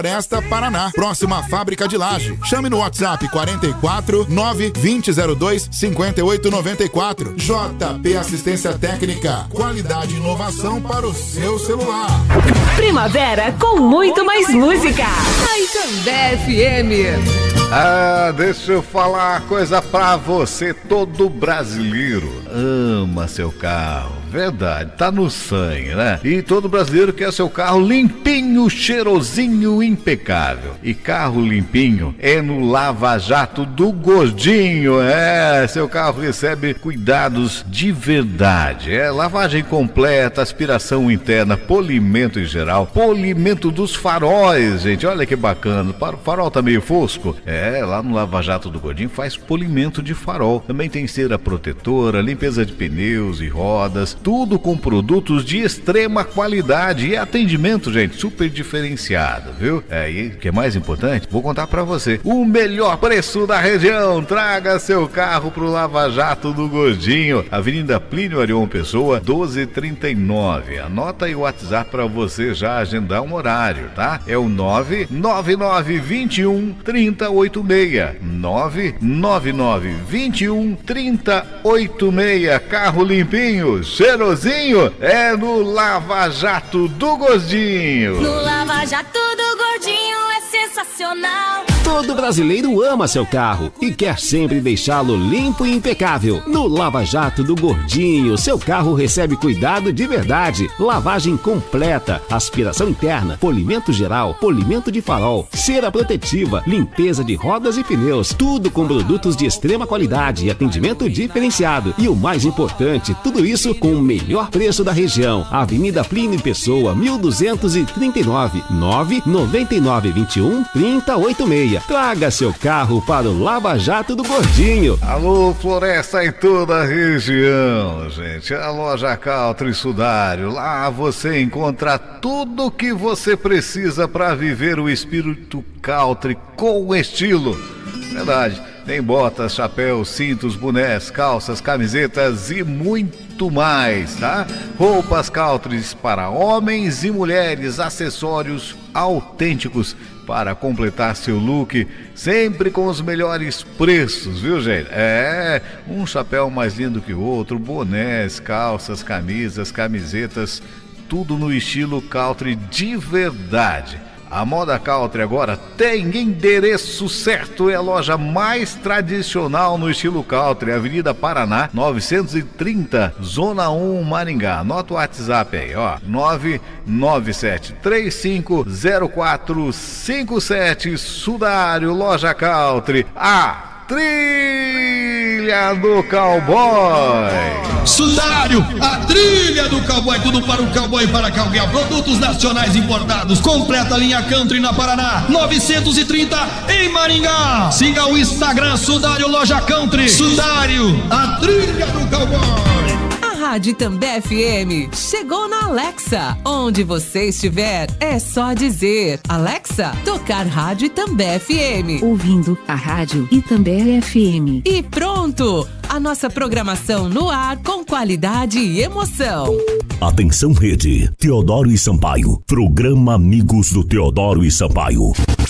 Floresta, Paraná, próxima à fábrica de Laje. Chame no WhatsApp 44 92002 5894. JP Assistência Técnica, qualidade e inovação para o seu celular. Primavera com muito mais música. Itambé FM. Deixa eu falar uma coisa pra você. Todo brasileiro ama seu carro. Verdade, tá no sangue, né? E todo brasileiro quer seu carro limpinho, cheirosinho, impecável. E carro limpinho é no Lava Jato do Gordinho. Seu carro recebe cuidados de verdade. Lavagem completa, aspiração interna, polimento em geral, polimento dos faróis, gente. Olha que bacana. O farol tá meio fosco? Lá no Lava Jato do Gordinho faz polimento de farol. Também tem cera protetora, limpeza de pneus e rodas. Tudo com produtos de extrema qualidade e atendimento, gente, super diferenciado, viu? E o que é mais importante, vou contar pra você, o melhor preço da região. Traga seu carro pro Lava Jato do Gordinho, Avenida Plínio Arion Pessoa, 1239. Anota aí o WhatsApp pra você já agendar um horário, tá? É o 99921 3086. 99921 3086. Carro limpinho, cheirosinho, é no Lava Jato do Gordinho. No Lava Jato do Gordinho é sensacional. Todo brasileiro ama seu carro e quer sempre deixá-lo limpo e impecável. No Lava Jato do Gordinho, seu carro recebe cuidado de verdade. Lavagem completa, aspiração interna, polimento geral, polimento de farol, cera protetiva, limpeza de rodas e pneus. Tudo com produtos de extrema qualidade e atendimento diferenciado. E o mais importante, tudo isso com o melhor preço da região. Avenida Plínio Pessoa, 1239, 99921 3086. Traga seu carro para o Lava Jato do Gordinho. Alô, Floresta em toda a região, gente. A loja Country Sudário. Lá você encontra tudo o que você precisa para viver o espírito country com estilo. Verdade. Tem botas, chapéus, cintos, bonés, calças, camisetas e muito mais, tá? Roupas country para homens e mulheres, acessórios autênticos para completar seu look, sempre com os melhores preços, viu, gente? Um chapéu mais lindo que o outro, bonés, calças, camisas, camisetas, tudo no estilo country de verdade. A Moda Country agora tem endereço certo, é a loja mais tradicional no estilo country, Avenida Paraná, 930, Zona 1, Maringá. Anota o WhatsApp aí, ó, 997-350457, Sudário, loja Country, a trilha do cowboy. Sudário, a trilha do cowboy, tudo para o cowboy e para a cowgirl. Produtos nacionais importados, completa linha country na Paraná, 930 em Maringá. Siga o Instagram Sudário Loja Country. Sudário, a trilha do cowboy. Rádio Itambé FM chegou na Alexa. Onde você estiver, é só dizer: Alexa, tocar Rádio Itambé FM. Ouvindo a Rádio Itambé FM. E pronto! A nossa programação no ar com qualidade e emoção. Atenção, rede Teodoro e Sampaio. Programa Amigos do Teodoro e Sampaio.